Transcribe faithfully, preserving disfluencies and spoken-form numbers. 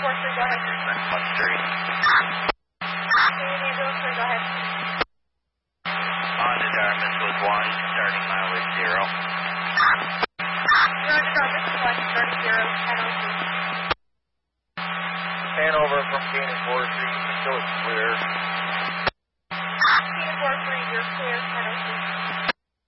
four three, go ahead. one three. Canadian zero three, go ahead. On to Dartmouth with one, starting mile with zero. You're on to Dartmouth with one, starting zero, ten oh two. Hanover from Canadian four three, still clear.